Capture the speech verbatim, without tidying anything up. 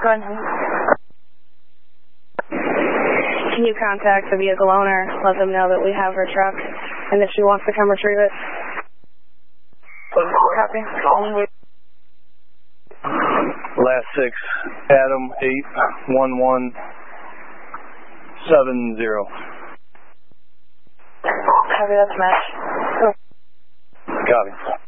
Go ahead. Can you contact the vehicle owner, let them know that we have her truck, and if she wants to come retrieve it? Copy. Last six, Adam eight one one seven zero. Copy, that's match. Copy.